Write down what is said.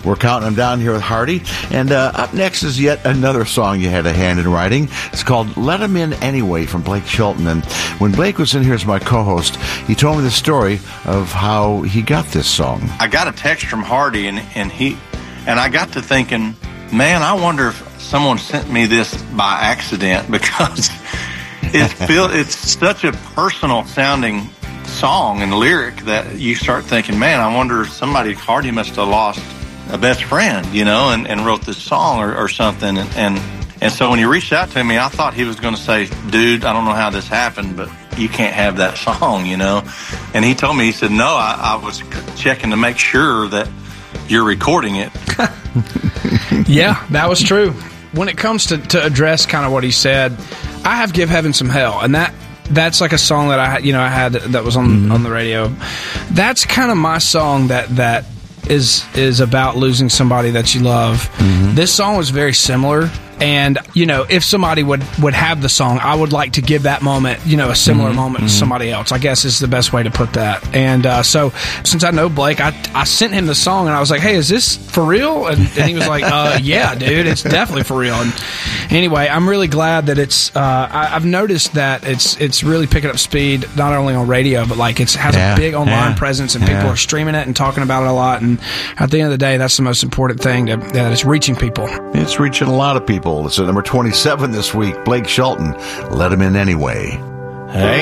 We're counting them down here with Hardy. And up next is yet another song you had a hand in writing. It's called Let 'Em In Anyway from Blake Shelton. And when Blake was in here as my co-host, he told me the story of how he got this song. I got a text from Hardy, and I got to thinking, man, I wonder if someone sent me this by accident, because it's such a personal sounding song and lyric that you start thinking, man, I wonder if Hardy must have lost a best friend, and wrote this song or something. And so when he reached out to me, I thought he was going to say, dude, I don't know how this happened, but you can't have that song, And he told me, he said, no, I was checking to make sure that you're recording it. Yeah, that was true. When it comes to address kind of what he said, I have Give Heaven Some Hell, and that's like a song that I had that was on the radio. That's kind of my song that is about losing somebody that you love. This song was very similar. And, if somebody would have the song, I would like to give that moment, a similar moment to somebody else, I guess is the best way to put that. And so since I know Blake, I sent him the song and I was like, hey, is this for real? And he was like, yeah, dude, it's definitely for real. And anyway, I'm really glad that it's, I've noticed that it's really picking up speed, not only on radio, but like it has a big online presence, and people are streaming it and talking about it a lot. And at the end of the day, that's the most important thing, that it's reaching people. It's reaching a lot of people. It's at number 27 this week. Blake Shelton, Let 'Em In Anyway. Hey.